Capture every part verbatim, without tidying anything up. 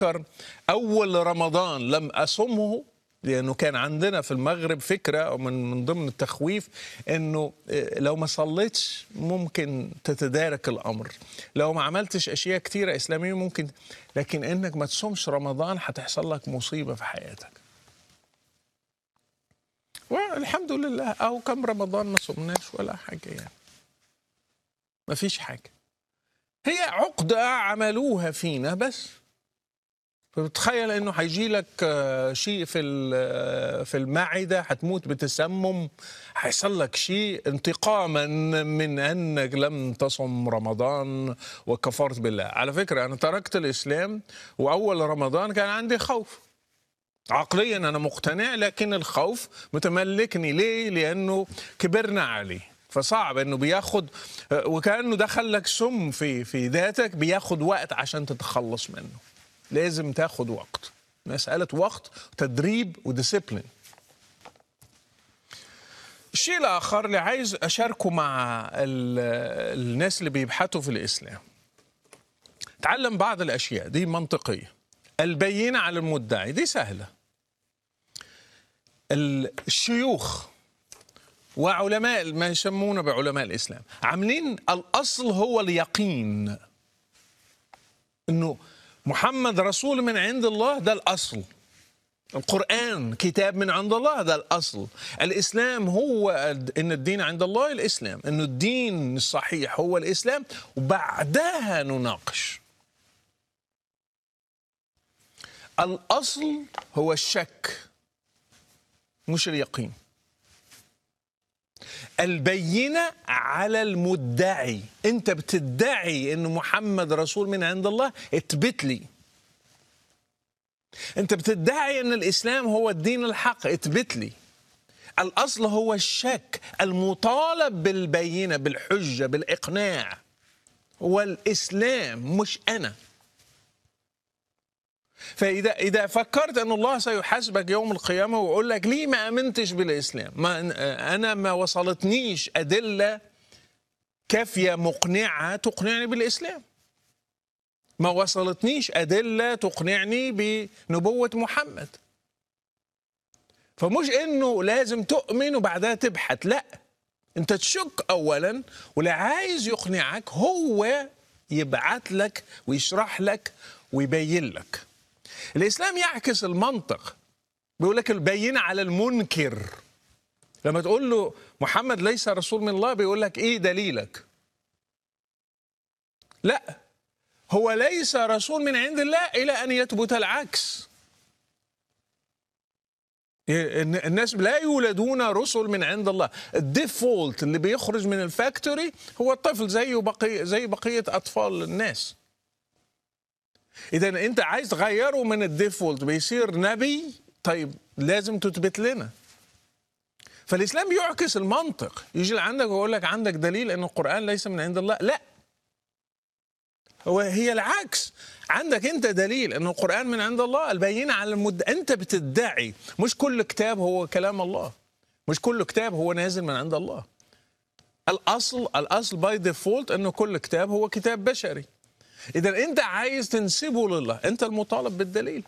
أول رمضان لم أصمه، لأنه كان عندنا في المغرب فكرة أو من من ضمن التخويف أنه لو ما صليتش ممكن تتدارك الأمر، لو ما عملتش أشياء كتيرة إسلامية ممكن، لكن إنك ما تصومش رمضان هتحصل لك مصيبة في حياتك. والحمد لله أو كم رمضان ما صمناش ولا حاجة، يعني ما فيش حاجة، هي عقدة عملوها فينا بس. فتخيل انه هيجي لك شيء في في المعده، هتموت بتسمم، هيحصل لك شيء انتقاما من انك لم تصم رمضان وكفرت بالله. على فكره انا تركت الاسلام واول رمضان كان عندي خوف، عقليا انا مقتنع لكن الخوف متملكني. ليه؟ لانه كبرنا عليه، فصعب انه بياخد، وكانه دخل لك سم في في ذاتك، بياخد وقت عشان تتخلص منه. لازم تاخد وقت، مسألة وقت تدريب وديسيبلين. الشيء الآخر اللي عايز أشاركه مع الناس اللي بيبحثوا في الإسلام، تعلم بعض الأشياء دي منطقية. البينة على المدعي دي سهلة. الشيوخ وعلماء ما يسمونه بعلماء الإسلام عاملين الأصل هو اليقين، إنه محمد رسول من عند الله، ده الأصل. القرآن كتاب من عند الله، ده الأصل. الإسلام هو إن الدين عند الله الإسلام، إنه الدين الصحيح هو الإسلام، وبعدها نناقش. الأصل هو الشك مش اليقين. البينة على المدعي، أنت بتدعي إن محمد رسول من عند الله، اثبت لي. أنت بتدعي إن الإسلام هو الدين الحق، اثبت لي. الأصل هو الشك، المطالب بالبينة بالحجة بالإقناع هو الإسلام مش أنا. فإذا إذا فكرت أن الله سيحاسبك يوم القيامة ويقول لك ليه ما آمنتش بالإسلام، ما أنا ما وصلتنيش أدلة كافية مقنعة تقنعني بالإسلام، ما وصلتنيش أدلة تقنعني بنبوة محمد. فمش إنه لازم تؤمن وبعدها تبحث، لا، أنت تشك أولا، ولا عايز يقنعك هو يبعت لك ويشرح لك ويبين لك. الإسلام يعكس المنطق، بيقول لك البينة على المنكر. لما تقول له محمد ليس رسول من الله، بيقول لك إيه دليلك؟ لا، هو ليس رسول من عند الله إلى أن يثبت العكس. الناس لا يولدون رسل من عند الله. الديفولت اللي بيخرج من الفاكتوري هو الطفل زيه بقية زي بقية أطفال الناس. إذا أنت عايز تغيره من الديفولت بيصير نبي، طيب لازم تثبت لنا. فالإسلام بيعكس المنطق، يجي لعندك ويقول لك عندك دليل أن القرآن ليس من عند الله؟ لا، هو هي العكس. عندك أنت دليل أن القرآن من عند الله، البينة على المد. أنت بتدعي مش كل كتاب هو كلام الله، مش كل كتاب هو نازل من عند الله. الأصل الأصل باي ديفولت أنه كل كتاب هو كتاب بشري. إذا أنت عايز تنسبه لله، أنت المطالب بالدليل.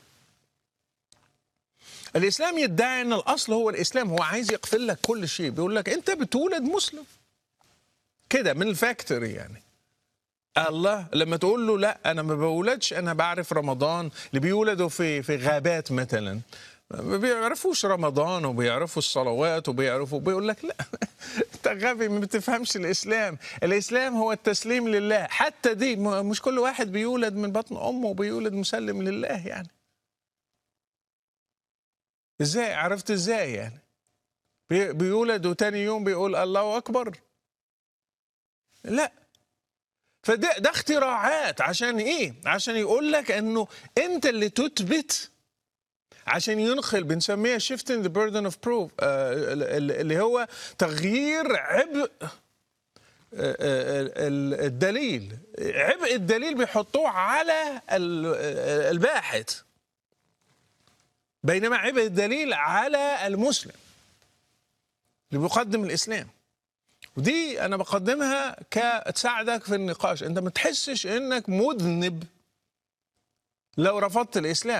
الإسلام يدعي أن الأصل هو الإسلام، هو عايز يقفل لك كل شيء، بيقول لك أنت بتولد مسلم كده من الفاكتوري. يعني الله لما تقول له لا أنا ما بولدش، أنا بعرف رمضان، اللي بيولدوا في في غابات مثلا ما بيعرفوش رمضان وبيعرفوا الصلوات وبيعرفوا، بيقول لك لا انت غبي ما بتفهمش الاسلام. الاسلام هو التسليم لله. حتى دي مش كل واحد بيولد من بطن امه وبيولد مسلم لله. يعني ازاي عرفت؟ ازاي يعني بيولد وتاني يوم بيقول الله اكبر؟ لا، فده ده اختراعات. عشان ايه؟ عشان يقول لك انه انت اللي تثبت، عشان ينقل، بنسميها shifting the burden of proof، اللي هو تغيير عبء الدليل. عبء الدليل بيحطوه على الباحث، بينما عبء الدليل على المسلم اللي بيقدم الإسلام. ودي أنا بقدمها كتساعدك في النقاش، أنت ما تحسش إنك مذنب لو رفضت الإسلام.